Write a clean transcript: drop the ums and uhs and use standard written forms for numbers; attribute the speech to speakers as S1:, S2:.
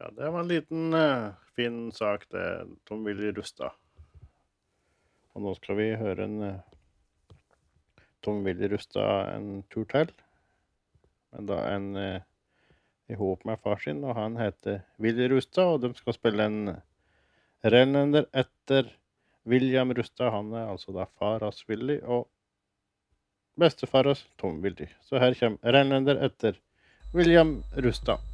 S1: Ja, det var en liten fin sak det, Tom Willy Rustad. Og nå skal vi høre en Tom Willy Rustad en tur til. Men da en i håp med far sin, og han heter Willy Rustad, og de skal spille en renlender etter William Rustad. Han er altså da faras Willy, og bestefaras Tom Willy. Så her kommer renlender etter William Rustad.